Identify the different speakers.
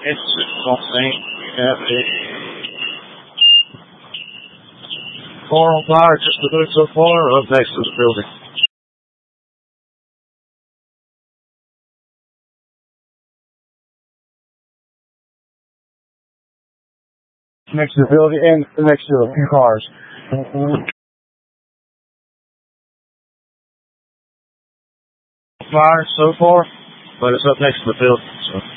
Speaker 1: It's something heavy. Car on fire just a bit so far up next to the building. Next to the building and next to a few cars. Fire so far, but it's up next to the building. So.